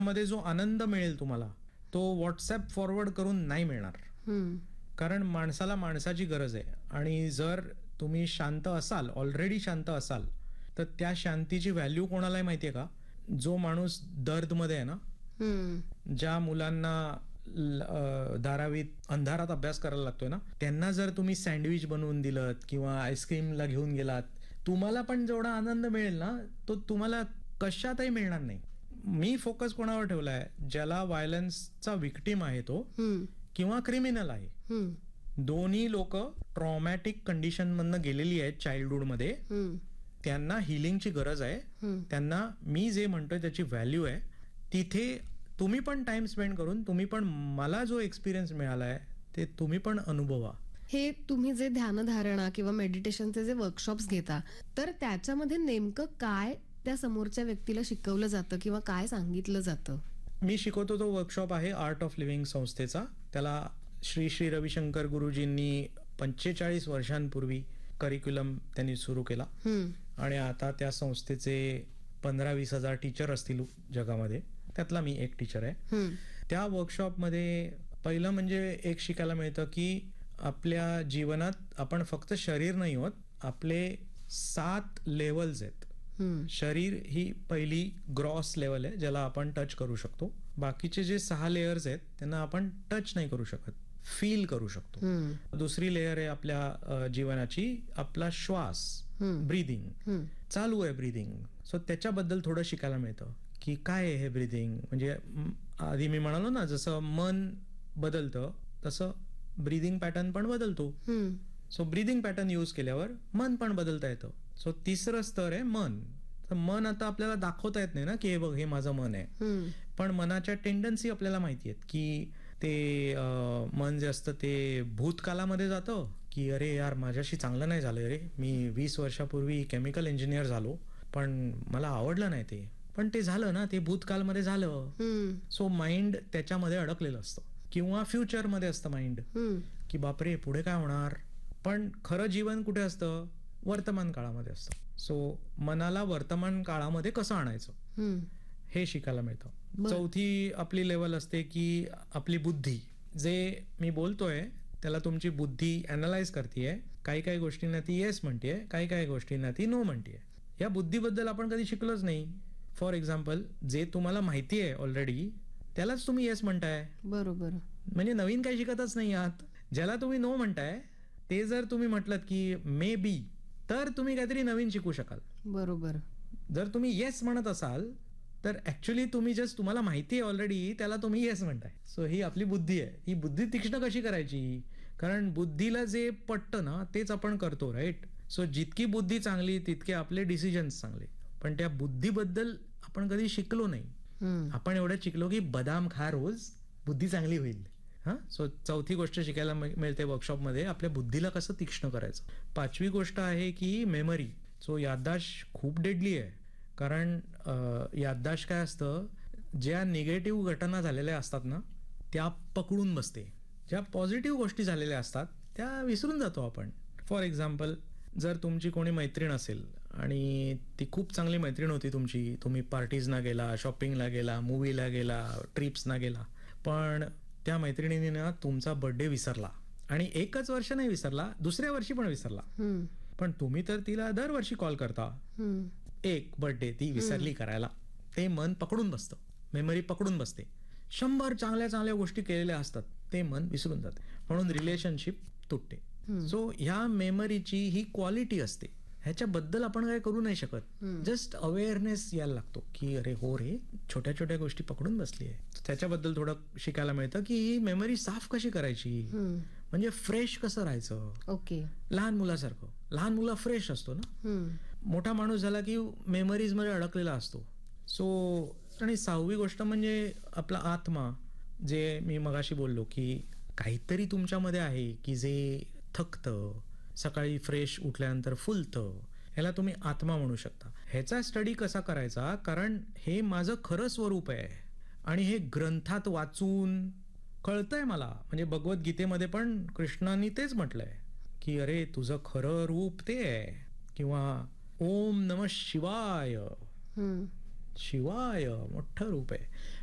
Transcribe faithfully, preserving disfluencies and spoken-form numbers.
मध्ये जो आनंद मिळेल तुम्हाला तो व्हॉट्सअप फॉरवर्ड करून नाही मिळणार. हम्म. कारण माणसाला माणसाची गरज आहे आणि जर तुम्ही शांत असाल, ऑलरेडी शांत असाल, तर त्या शांतीची व्हॅल्यू कोणालाही माहितीये का? जो माणूस दर्दमध्ये आहे ना, हम्म. ज्या मुलांना ल- अ, धारावीत अंधारात अभ्यास करायला लागतोय ना, त्यांना जर तुम्ही सँडविच बनवून दिलं किंवा आईस्क्रीमला घेऊन गेलात, तुम्हाला पण जेवढा आनंद मिळेल ना, तो तुम्हाला कशातही मिळणार नाही. मी फोकस कोणावर ठेवलाय? ज्याला व्हायलन्सचा विक्टीम आहे तो हम्म. किंवा क्रिमिनल आहे. हम्म. दोन्ही लोक ट्रॉमॅटिक कंडिशन मधनं गेलेली आहेत चाइल्डहुड मध्ये. हम्म. त्यांना हिलिंगची गरज आहे. हम्म. त्यांना मी जे म्हणतोय त्याची व्हॅल्यू आहे. तिथे तुम्ही पण टाइम स्पेंड करून तुम्ही पण मला जो एक्सपिरियन्स मिळालाय ते तुम्ही पण अनुभवा. हे तुम्ही जे ध्यानधारणा किंवा मेडिटेशनचे जे वर्कशॉप्स घेता, तर त्याच्यामध्ये नेमकं काय त्या समोरच्या व्यक्तीला शिकवलं जातं किंवा काय सांगितलं जातं? मी शिकवतो तो वर्कशॉप आहे आर्ट ऑफ लिव्हिंग संस्थेचा. त्याला श्री श्री रविशंकर गुरुजींनी पंचेचाळीस वर्षांपूर्वी करिक्युलम त्यांनी सुरू केला हम्म. आणि आता त्या संस्थेचे पंधरा वीस हजार टीचर असतील जगामध्ये. त्यातला मी एक टीचर आहे. हम्म. त्या वर्कशॉपमध्ये पहिलं म्हणजे एक शिकायला मिळतं की आपल्या जीवनात आपण फक्त शरीर नाही होत, आपले सात लेवल्स आहेत. हम्म. शरीर ही पहिली ग्रॉस लेवल आहे ज्याला आपण टच करू शकतो. बाकीचे जे सहा लेयर्स आहेत त्यांना आपण टच नाही करू शकत, फील करू शकतो. हम्म. दुसरी लेयर आहे आपल्या अ, जीवनाची आपला श्वास, हम्म. ब्रीदिंग. हम्म. चालू आहे ब्रीदिंग. सो त्याच्याबद्दल थोडं शिकायला मिळतं की काय आहे हे ब्रीदिंग. म्हणजे म, आधी मी म्हणालो ना, जसं मन बदलतं तसं ब्रीदिंग पॅटर्न पण बदलतो. हम्म. सो ब्रीदिंग पॅटर्न यूज केल्यावर मन पण बदलता येतं. सो तिसरं स्तर आहे मन. तर मन आता आपल्याला दाखवता येत नाही ना की हे बघ हे माझं मन आहे, हम्म. पण मनाच्या टेंडन्सी आपल्याला माहिती आहेत की ते अं, मन जे असतं ते भूतकालामध्ये जातं की अरे यार माझ्याशी चांगलं नाही झालं रे, मी वीस वर्षापूर्वी केमिकल इंजिनियर झालो पण मला आवडलं नाही ते, पण ते झालं ना, ते भूतकालमध्ये झालं. हम्म. सो माइंड त्याच्यामध्ये अडकलेलं असतं. किंवा फ्युचरमध्ये असतं माइंड हम्म. की बापरे पुढे काय होणार. पण खरं जीवन कुठे असतं? वर्तमान काळामध्ये असतं. सो मनाला वर्तमान काळामध्ये कसं आणायचं हम्म. हे शिकायला मिळतं. बरं. चौथी आपली लेवल असते की आपली बुद्धी. जे मी बोलतोय त्याला तुमची बुद्धी अनालाइज करतेय. काही काही गोष्टींना ती येस म्हणतेय, काही काही गोष्टींना ती नो म्हणतेय. या बुद्धीबद्दल आपण कधी शिकलोच नाही. फॉर एक्झाम्पल, जे तुम्हाला माहिती आहे ऑलरेडी त्यालाच तुम्ही येस म्हणताय, बरोबर. म्हणजे नवीन काही शिकतच नाही आहात. ज्याला तुम्ही नो म्हणताय ते जर तुम्ही म्हटलं की मे बी, तर तुम्ही काहीतरी नवीन शिकू शकाल. बरोबर. जर तुम्ही येस म्हणत असाल तर ऍक्च्युली तुम्ही जस्ट तुम्हाला माहिती आहे ऑलरेडी त्याला तुम्ही येस म्हणताय. सो ही आपली बुद्धी आहे. ही बुद्धी तीक्ष्ण कशी करायची? कारण बुद्धीला जे पटतं ना तेच आपण करतो, राईट? सो जितकी बुद्धी चांगली तितके आपले डिसिजन्स चांगले. पण त्या बुद्धीबद्दल आपण कधी शिकलो नाही. हम्म. आपण एवढं शिकलो की बदाम खा रोज, बुद्धी चांगली होईल. हा, सो चौथी गोष्ट शिकायला मिळ- मिळते वर्कशॉपमध्ये, आपल्या बुद्धीला कसं तीक्ष्ण करायचं. पाचवी गोष्ट आहे की मेमरी. सो याददाश्त खूप डेडली आहे. कारण अ, याददाश्त काय असतं, ज्या निगेटिव्ह घटना झालेल्या असतात ना त्या पकडून बसते. ज्या पॉझिटिव्ह गोष्टी झालेल्या असतात त्या विसरून जातो आपण. फॉर एक्झाम्पल, जर तुमची कोणी मैत्रीण असेल आणि ती खूप चांगली मैत्रीण होती तुमची, तुम्ही पार्टीजना गेला, शॉपिंगला गेला, मूवीला गेला, ट्रिप्सना गेला, पण त्या मैत्रिणीने ना तुमचा बर्थडे विसरला आणि एकच वर्ष नाही विसरला, दुसऱ्या वर्षी पण विसरला. हम्म. पण तुम्ही तर तिला दरवर्षी कॉल करता. हम्म. एक बर्थडे ती विसरली करायला. ते मन पकडून बसतं, मेमरी पकडून बसते. शंभर चांगल्या चांगल्या गोष्टी केलेल्या असतात ते मन विसरून जाते, म्हणून रिलेशनशिप तुटते. सो ह्या मेमरीची ही क्वालिटी असते. ह्याच्याबद्दल आपण काय करू नाही शकत. जस्ट अवेअरनेस यायला लागतो की अरे हो रे, छोट्या छोट्या गोष्टी पकडून बसली आहे. त्याच्याबद्दल थोडं शिकायला मिळतं की ही मेमरी साफ कशी करायची, म्हणजे फ्रेश कसं राहायचं. ओके. लहान मुलासारखं. लहान मुला फ्रेश असतो ना. हम्म. मोठा माणूस झाला की मेमरीज मध्ये अडकलेला असतो. सो आणि सहावी गोष्ट म्हणजे आपला आत्मा. जे मी मगाशी बोललो की काहीतरी तुमच्यामध्ये आहे की जे थकतं, सकाळी फ्रेश उठल्यानंतर फुलतं, ह्याला तुम्ही आत्मा म्हणू शकता. ह्याचा स्टडी कसा करायचा, कारण हे माझं खरं स्वरूप आहे आणि हे ग्रंथात वाचून कळतंय मला. म्हणजे भगवद्गीतेमध्ये पण कृष्णाने तेच म्हटलंय की अरे तुझं खरं रूप ते आहे. किंवा ओम नमः शिवाय, हम्म. शिवाय मोठं रूप आहे.